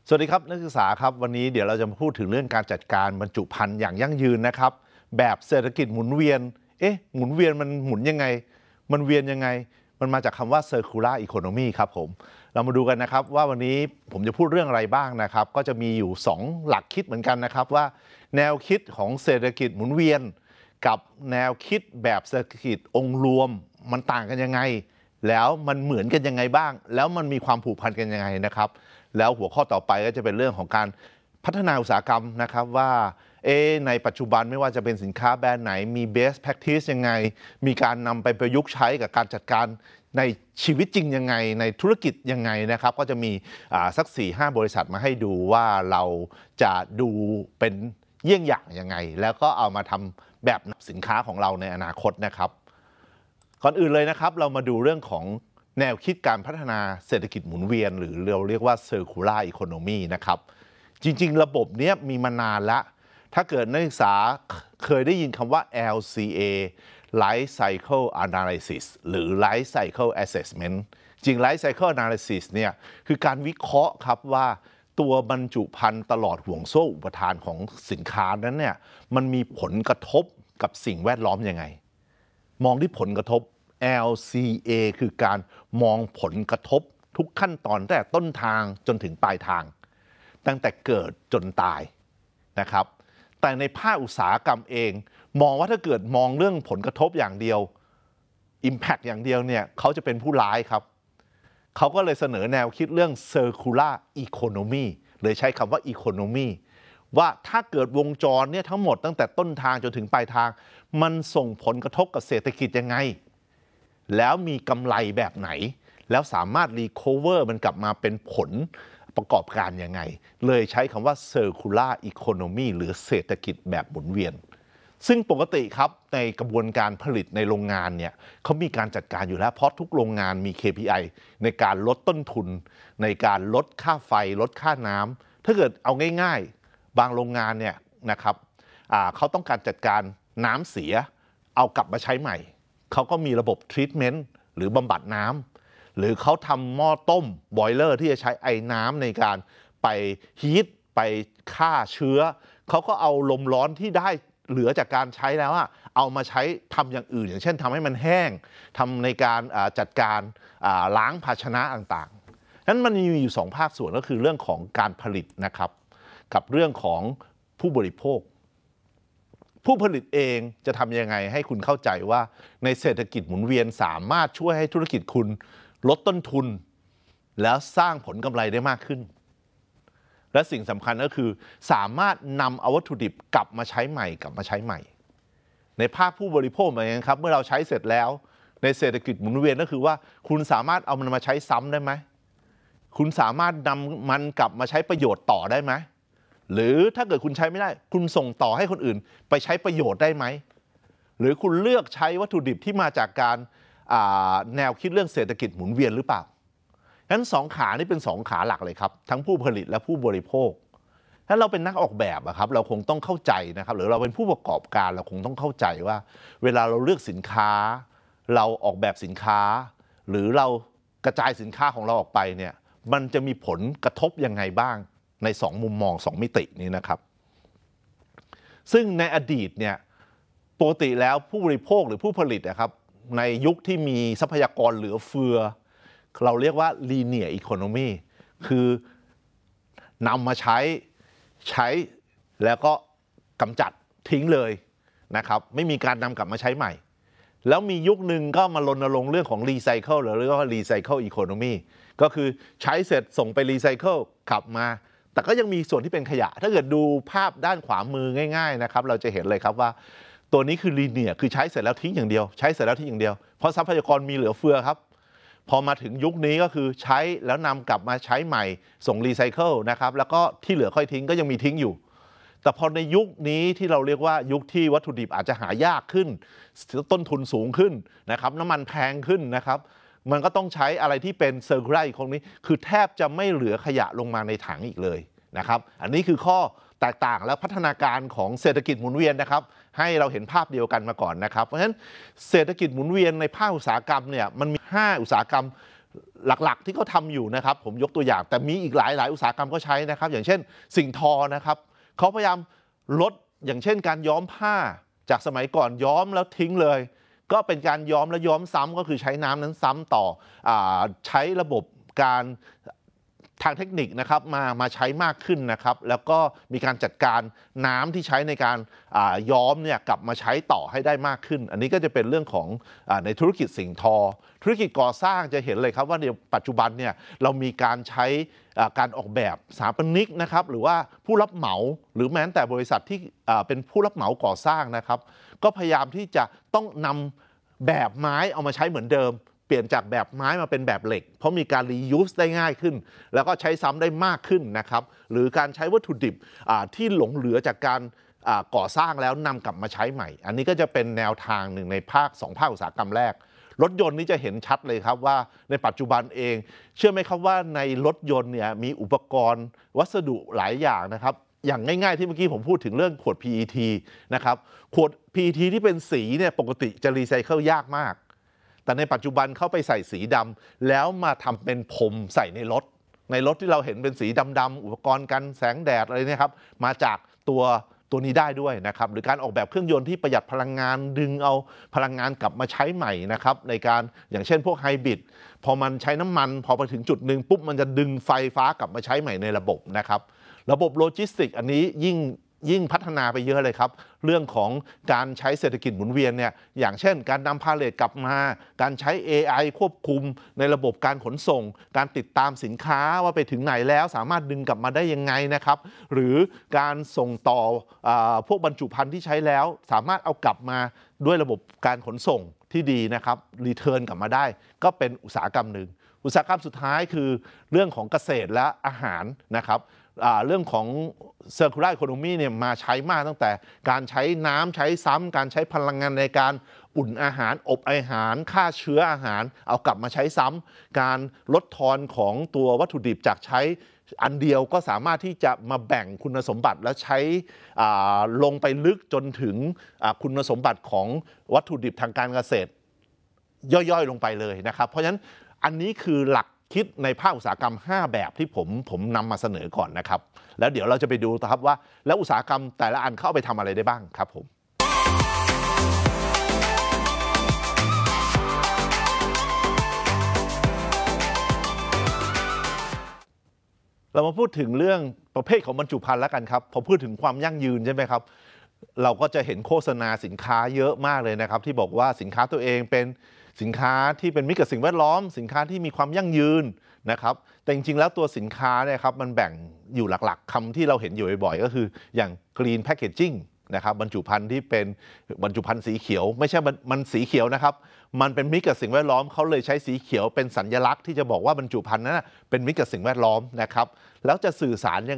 สวัสดีครับนักศึกษาครับวันนี้เดี๋ยวเราจะมาพูดถึงเรื่องการจัดการบรรจุภัณฑ์อย่างยั่งยืนนะครับแบบเศรษฐกิจหมุนเวียนหมุนเวียนมันหมุนยังไงมันเวียนยังไงมันมาจากคำว่า circular economy ครับผมเรามาดูกันนะครับว่าวันนี้ผมจะพูดเรื่องอะไรบ้างนะครับก็จะมีอยู่2หลักคิดเหมือนกันนะครับว่าแนวคิดของเศรษฐกิจหมุนเวียนกับแนวคิดแบบเศรษฐกิจองค์รวมมันต่างกันยังไงแล้วมันเหมือนกันยังไงบ้างแล้วมันมีความผูกพันกันยังไงนะครับแล้วหัวข้อต่อไปก็จะเป็นเรื่องของการพัฒนาอุตสาหกรรมนะครับว่าในปัจจุบันไม่ว่าจะเป็นสินค้าแบรนด์ไหนมี best practice ยังไงมีการนำไปประยุกต์ใช้กับการจัดการในชีวิตจริงยังไงในธุรกิจยังไงนะครับก็จะมีสัก 4-5 บริษัทมาให้ดูว่าเราจะดูเป็นเยี่ยงอย่างยังไงแล้วก็เอามาทำแบบสินค้าของเราในอนาคตนะครับก่อนอื่นเลยนะครับเรามาดูเรื่องของแนวคิดการพัฒนาเศรษฐกิจหมุนเวียนหรือเราเรียกว่า circular economy นะครับจริงๆระบบนี้มีมานานแล้วถ้าเกิดนักศึกษาเคยได้ยินคำว่า LCA Life Cycle Analysis หรือ Life Cycle Assessment จริง Life Cycle Analysis เนี่ยคือการวิเคราะห์ครับว่าตัวบรรจุภัณฑ์ตลอดห่วงโซ่อุปทานของสินค้านั้นเนี่ยมันมีผลกระทบกับสิ่งแวดล้อมยังไงมองที่ผลกระทบ LCA คือการมองผลกระทบทุกขั้นตอนตั้งแต่ต้นทางจนถึงปลายทางตั้งแต่เกิดจนตายนะครับแต่ในภาคอุตสาหกรรมเองมองว่าถ้าเกิดมองเรื่องผลกระทบอย่างเดียว Impact อย่างเดียวเนี่ยเขาจะเป็นผู้ร้ายครับเขาก็เลยเสนอแนวคิดเรื่อง Circular Economy เลยใช้คำว่า Economy ว่าถ้าเกิดวงจรเนี่ยทั้งหมดตั้งแต่ต้นทางจนถึงปลายทางมันส่งผลกระทบกับเศรษฐกิจยังไงแล้วมีกำไรแบบไหนแล้วสามารถรีคอเวอร์มันกลับมาเป็นผลประกอบการยังไงเลยใช้คำว่า Circular Economy หรือเศรษฐกิจแบบหมุนเวียนซึ่งปกติครับในกระบวนการผลิตในโรงงานเนี่ยเขามีการจัดการอยู่แล้วเพราะทุกโรงงานมี KPI ในการลดต้นทุนในการลดค่าไฟลดค่าน้ำถ้าเกิดเอาง่ายๆบางโรงงานเนี่ยนะครับเขาต้องการจัดการน้ำเสียเอากลับมาใช้ใหม่เขาก็มีระบบทรีทเมนต์หรือบำบัดน้ำหรือเขาทำหม้อต้มบอยเลอร์ที่จะใช้ไอ้น้ำในการไปฮีทไปฆ่าเชื้อเขาก็เอาลมร้อนที่ได้เหลือจากการใช้แล้วเอามาใช้ทำอย่างอื่นอย่างเช่นทำให้มันแห้งทำในการจัดการล้างภาชนะต่างๆนั้นมันมีอยู่2ภาคส่วนก็คือเรื่องของการผลิตนะครับกับเรื่องของผู้บริโภคผู้ผลิตเองจะทำยังไงให้คุณเข้าใจว่าในเศรษฐกิจหมุนเวียนสามารถช่วยให้ธุรกิจคุณลดต้นทุนแล้วสร้างผลกำไรได้มากขึ้นและสิ่งสำคัญก็คือสามารถนำเอาวัตถุดิบกลับมาใช้ใหม่ในภาคผู้บริโภคเหมือนกันครับเมื่อเราใช้เสร็จแล้วในเศรษฐกิจหมุนเวียนก็คือว่าคุณสามารถเอามันมาใช้ซ้ำได้ไหมคุณสามารถนำมันกลับมาใช้ประโยชน์ต่อได้ไหมหรือถ้าเกิดคุณใช้ไม่ได้คุณส่งต่อให้คนอื่นไปใช้ประโยชน์ได้ไหมหรือคุณเลือกใช้วัตถุดิบที่มาจากการแนวคิดเรื่องเศรษฐกิจหมุนเวียนหรือเปล่างั้น2ขานี่เป็น2ขาหลักเลยครับทั้งผู้ผลิตและผู้บริโภคถ้าเราเป็นนักออกแบบครับเราคงต้องเข้าใจนะครับหรือเราเป็นผู้ประกอบการเราคงต้องเข้าใจว่าเวลาเราเลือกสินค้าเราออกแบบสินค้าหรือเรากระจายสินค้าของเราออกไปเนี่ยมันจะมีผลกระทบยังไงบ้างใน2มุมมอง2มิตินี้นะครับซึ่งในอดีตเนี่ยปกติแล้วผู้บริโภคหรือผู้ผลิตนะครับในยุคที่มีทรัพยากรเหลือเฟือเราเรียกว่า linear economy คือนำมาใช้แล้วก็กำจัดทิ้งเลยนะครับไม่มีการนำกลับมาใช้ใหม่แล้วมียุคหนึ่งก็มารณรงค์เรื่องของรีไซเคิลหรือเรียกว่ารีไซเคิลอีโคโนมีก็คือใช้เสร็จส่งไปรีไซเคิลกลับมาแต่ก็ยังมีส่วนที่เป็นขยะถ้าเกิดดูภาพด้านขวามือง่ายๆนะครับเราจะเห็นเลยครับว่าตัวนี้คือลีเนียร์คือใช้เสร็จแล้วทิ้งอย่างเดียวใช้เสร็จแล้วทิ้งอย่างเดียวเพราะทรัพยากรมีเหลือเฟือครับพอมาถึงยุคนี้ก็คือใช้แล้วนำกลับมาใช้ใหม่ส่งรีไซเคิลนะครับแล้วก็ที่เหลือค่อยทิ้งก็ยังมีทิ้งอยู่แต่พอในยุคนี้ที่เราเรียกว่ายุคที่วัตถุดิบอาจจะหายากขึ้นต้นทุนสูงขึ้นนะครับน้ำมันแพงขึ้นนะครับมันก็ต้องใช้อะไรที่เป็นเซอร์คูลาร์อีโคโนมีคือแทบจะไม่เหลือขยะลงมาในถังอีกเลยนะครับอันนี้คือข้อแตกต่างและพัฒนาการของเศรษฐกิจหมุนเวียนนะครับให้เราเห็นภาพเดียวกันมาก่อนนะครับเพราะฉะนั้นเศรษฐกิจหมุนเวียนในภาคอุตสาหกรรมเนี่ยมันมี5อุตสาหกรรมหลักๆที่เขาทำอยู่นะครับผมยกตัวอย่างแต่มีอีกหลายอุตสาหกรรมก็ใช้นะครับอย่างเช่นสิ่งทอนะครับเขาพยายามลดอย่างเช่นการย้อมผ้าจากสมัยก่อนย้อมแล้วทิ้งเลยก็เป็นการย้อมแล้วย้อมซ้ำก็คือใช้น้ำนั้นซ้ำต่อใช้ระบบการทางเทคนิคนะครับมาใช้มากขึ้นนะครับแล้วก็มีการจัดการน้ำที่ใช้ในการย้อมเนี่ยกลับมาใช้ต่อให้ได้มากขึ้นอันนี้ก็จะเป็นเรื่องของในธุรกิจสิ่งทอธุรกิจก่อสร้างจะเห็นเลยครับว่าในปัจจุบันเนี่ยเรามีการใช้การออกแบบสถาปนิกนะครับหรือว่าผู้รับเหมาหรือแม้แต่บริษัทที่เป็นผู้รับเหมาก่อสร้างนะครับก็พยายามที่จะต้องนำแบบไม้เอามาใช้เหมือนเดิมเปลี่ยนจากแบบไม้มาเป็นแบบเหล็กเพราะมีการ reuse ได้ง่ายขึ้นแล้วก็ใช้ซ้ำได้มากขึ้นนะครับหรือการใช้วัตถุดิบที่หลงเหลือจากการก่อสร้างแล้วนำกลับมาใช้ใหม่อันนี้ก็จะเป็นแนวทางหนึ่งในภาคอุตสาหกรรมแรกรถยนต์นี่จะเห็นชัดเลยครับว่าในปัจจุบันเองเชื่อไหมครับว่าในรถยนต์เนี่ยมีอุปกรณ์วัสดุหลายอย่างนะครับอย่างง่ายๆที่เมื่อกี้ผมพูดถึงเรื่องขวด PET นะครับขวด PET ที่เป็นสีเนี่ยปกติจะรีไซเคิลยากมากแต่ในปัจจุบันเข้าไปใส่สีดำแล้วมาทำเป็นพรมใส่ในรถที่เราเห็นเป็นสีดำๆอุปกรณ์กันแสงแดดอะไรเนี่ยครับมาจากตัวนี้ได้ด้วยนะครับหรือการออกแบบเครื่องยนต์ที่ประหยัดพลังงานดึงเอาพลังงานกลับมาใช้ใหม่นะครับในการอย่างเช่นพวกไฮบริดพอมันใช้น้ำมันพอไปถึงจุดหนึ่งปุ๊บมันจะดึงไฟฟ้ากลับมาใช้ใหม่ในระบบนะครับระบบโลจิสติกอันนี้ยิ่งพัฒนาไปเยอะเลยครับเรื่องของการใช้เศรษฐกิจหมุนเวียนเนี่ยอย่างเช่นการนำพาเลทกลับมาการใช้ AI ควบคุมในระบบการขนส่งการติดตามสินค้าว่าไปถึงไหนแล้วสามารถดึงกลับมาได้ยังไงนะครับหรือการส่งต่อพวกบรรจุภัณฑ์ที่ใช้แล้วสามารถเอากลับมาด้วยระบบการขนส่งที่ดีนะครับรีเทิร์นกลับมาได้ก็เป็นอุตสาหกรรมหนึ่งอุตสาหกรรมสุดท้ายคือเรื่องของเกษตรและอาหารนะครับเรื่องของ circular economy เนี่ยมาใช้มากตั้งแต่การใช้น้ำใช้ซ้ำการใช้พลังงานในการอุ่นอาหารอบอาหารฆ่าเชื้ออาหารเอากลับมาใช้ซ้ำการลดทอนของตัววัตถุดิบจากใช้อันเดียวก็สามารถที่จะมาแบ่งคุณสมบัติและใช้ลงไปลึกจนถึงคุณสมบัติของวัตถุดิบทางการเกษตรย่อยๆลงไปเลยนะครับเพราะฉะนั้นอันนี้คือหลักคิดในภาคอุตสาหกรรม5แบบที่ผมนำมาเสนอก่อนนะครับแล้วเดี๋ยวเราจะไปดูครับว่าแล้วอุตสาหกรรมแต่ละอันเข้าไปทำอะไรได้บ้างครับผมเรามาพูดถึงเรื่องประเภทของบรรจุภัณฑ์แล้วกันครับพอพูดถึงความยั่งยืนใช่ไหมครับเราก็จะเห็นโฆษณาสินค้าเยอะมากเลยนะครับที่บอกว่าสินค้าตัวเองเป็นสินค้าที่เป็นมิตรกับสิ่งแวดล้อมสินค้าที่มีความยั่งยืนนะครับแต่จริงๆแล้วตัวสินค้าเนี่ยครับมันแบ่งอยู่หลักๆคำที่เราเห็นอยู่บ่อยๆก็คืออย่าง green packaging นะครับบรรจุภัณฑ์ที่เป็นบรรจุภัณฑ์สีเขียวไม่ใช่มันสีเขียวนะครับมันเป็นมิตรกับสิ่งแวดล้อมเขาเลยใช้สีเขียวเป็นสัญลักษณ์ที่จะบอกว่าบรรจุภัณฑ์นั้นเป็นมิตรกับสิ่งแวดล้อมนะครับแล้วจะสื่อสารยัง